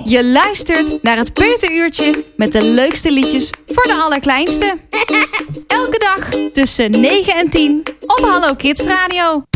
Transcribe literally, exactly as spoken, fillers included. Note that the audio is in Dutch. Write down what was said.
Je luistert naar het Peuteruurtje met de leukste liedjes voor de allerkleinste. Elke dag tussen negen en tien op Hallo Kids Radio.